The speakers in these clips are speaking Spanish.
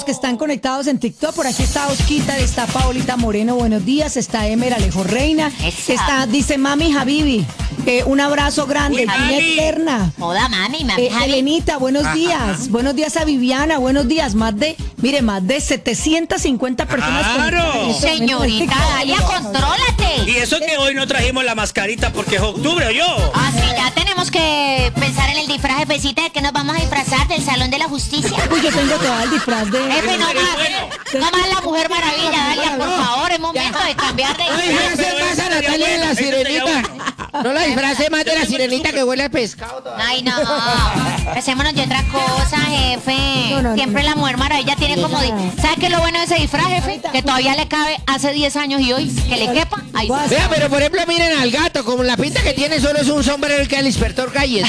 que están conectados en TikTok. Por aquí está Osquita, está Paolita Moreno, buenos días. Está Emer Alejo Reina. Dice Mami Habibi. Un abrazo grande, niña eterna. Joda, mami, Elenita, buenos días. Buenos días a Viviana, buenos días. Más de 750 personas. ¡Claro! Señorita Dalia, contrólate. Y eso que hoy no trajimos la mascarita porque es octubre, ¿o yo? Ah, sí, ya tenemos que pensar en el disfraz, jefecita, de que nos vamos a disfrazar del Salón de la Justicia. Uy, yo tengo todo el disfraz de... Jefe, no más la Mujer Maravilla, Dalia, por favor, es momento de cambiar de... No disfrace más a Natalia de la Sirenita. No la disfrace más de la Sirenita que huele a pescado todavía. Ay, no. Hacémonos de otra cosa, jefe. Siempre la Mujer Maravilla tiene como... ¿Sabe qué es lo bueno de ese disfraz, jefe? Que todavía le cabe hace 10 años y hoy que le quepa. Ahí sí. Vea, pero por ejemplo, miren al gato, como la pinta que tiene solo es un sombrero el que el inspector Calles.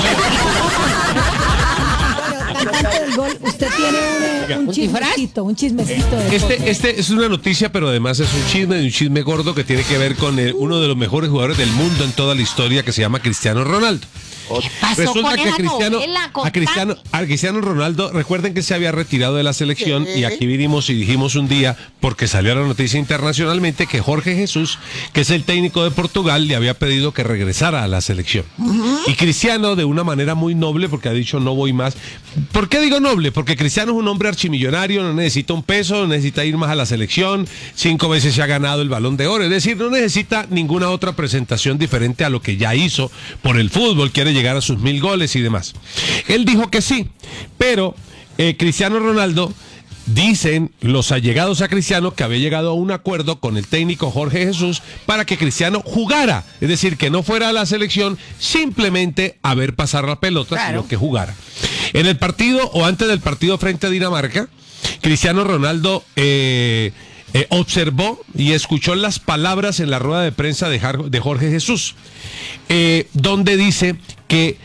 Cantante del gol, usted tiene un chismecito. Este es una noticia, pero además es un chisme gordo que tiene que ver con uno de los mejores jugadores del mundo en toda la historia, que se llama Cristiano Ronaldo. ¿Qué pasó Resulta con que a Cristiano Ronaldo, recuerden que se había retirado de la selección, y aquí vinimos y dijimos un día, porque salió la noticia internacionalmente, que Jorge Jesús, que es el técnico de Portugal, le había pedido que regresara a la selección. Y Cristiano, de una manera muy noble, porque ha dicho no voy más. ¿Por qué digo noble? Porque Cristiano es un hombre archimillonario, no necesita un peso, no necesita ir más a la selección, 5 veces se ha ganado el Balón de Oro, es decir, no necesita ninguna otra presentación diferente a lo que ya hizo por el fútbol, quiere llegar a sus 1000 goles y demás. Él dijo que sí, pero Cristiano Ronaldo, dicen los allegados a Cristiano, que había llegado a un acuerdo con el técnico Jorge Jesús para que Cristiano jugara, es decir, que no fuera a la selección simplemente a ver pasar la pelota, sino que jugara. En el partido o antes del partido frente a Dinamarca, Cristiano Ronaldo observó y escuchó las palabras en la rueda de prensa de Jorge Jesús, donde dice que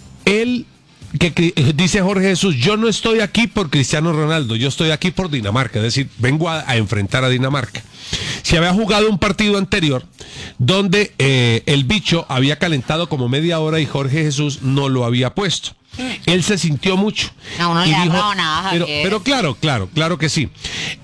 dice Jorge Jesús, yo no estoy aquí por Cristiano Ronaldo, yo estoy aquí por Dinamarca, es decir, vengo a enfrentar a Dinamarca. Se había jugado un partido anterior donde el bicho había calentado como media hora y Jorge Jesús no lo había puesto. Él se sintió mucho. No, y dijo, pero claro que sí.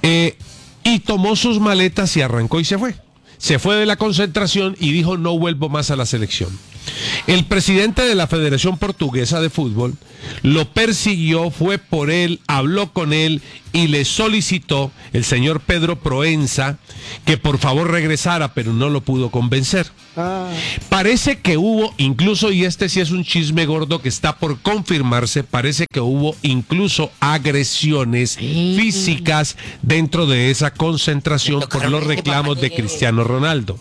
Y tomó sus maletas y arrancó y se fue. Se fue de la concentración y dijo, no vuelvo más a la selección. El presidente de la Federación Portuguesa de Fútbol lo persiguió, fue por él, habló con él y le solicitó, el señor Pedro Proenza, que por favor regresara, pero no lo pudo convencer. Parece que hubo incluso, y este sí es un chisme gordo que está por confirmarse, parece que hubo incluso agresiones físicas dentro de esa concentración por los reclamos de Cristiano Ronaldo.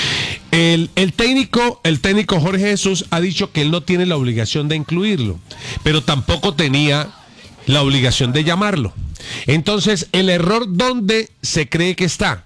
El técnico Jorge Jesús ha dicho que él no tiene la obligación de incluirlo, pero tampoco tenía la obligación de llamarlo. Entonces, el error, ¿dónde se cree que está,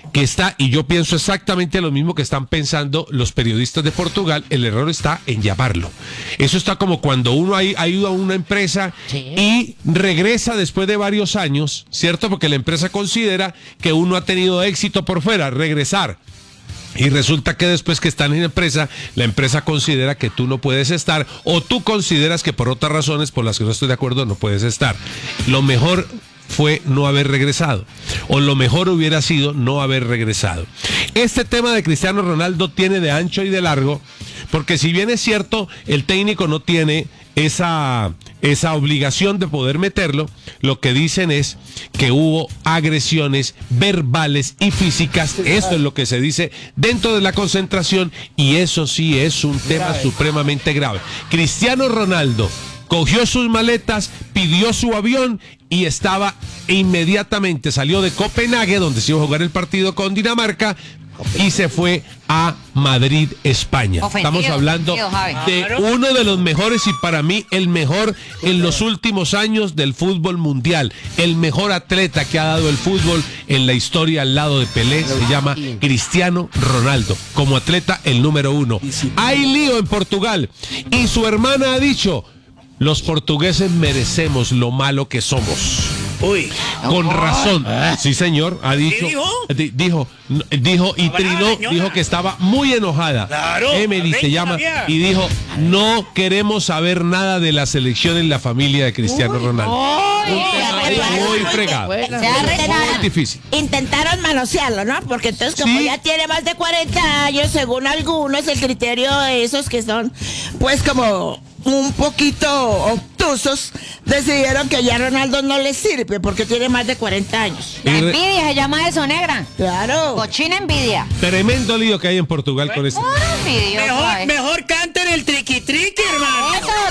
y yo pienso exactamente lo mismo que están pensando los periodistas de Portugal, el error está en llamarlo. Eso está como cuando uno ha ido a una empresa y regresa después de varios años, ¿cierto? Porque la empresa considera que uno ha tenido éxito por fuera, regresar. Y resulta que después que están en la empresa considera que tú no puedes estar, o tú consideras que por otras razones por las que no estoy de acuerdo no puedes estar. Lo mejor fue no haber regresado, o lo mejor hubiera sido no haber regresado. Este tema de Cristiano Ronaldo tiene de ancho y de largo, porque si bien es cierto, el técnico no tiene esa obligación de poder meterlo, lo que dicen es que hubo agresiones verbales y físicas, eso es lo que se dice dentro de la concentración, y eso sí es un tema supremamente grave. Cristiano Ronaldo cogió sus maletas, pidió su avión y inmediatamente salió de Copenhague, donde se iba a jugar el partido con Dinamarca, y se fue a Madrid, España. Estamos hablando de uno de los mejores, y para mí el mejor en los últimos años del fútbol mundial, el mejor atleta que ha dado el fútbol en la historia al lado de Pelé, se llama Cristiano Ronaldo, como atleta el número 1. Hay lío en Portugal y su hermana ha dicho, los portugueses merecemos lo malo que somos. Uy. Con razón. Sí, señor, ha dicho. ¿Qué dijo? Dijo y trinó, dijo que estaba muy enojada. Claro. Emily se llama, y dijo, no queremos saber nada de la selección en la familia de Cristiano Ronaldo. Muy fregado. Muy difícil. Intentaron manosearlo, ¿no? Porque entonces como Sí. ya tiene más de 40 años, según algunos, el criterio de esos que son, pues como un poquito obtusos, decidieron que ya a Ronaldo no le sirve porque tiene más de 40 años. La envidia se llama eso, negra. Claro. Cochina envidia. Tremendo lío que hay en Portugal con este. Pura envidia. Mejor canten el triqui triqui, hermano. Eso.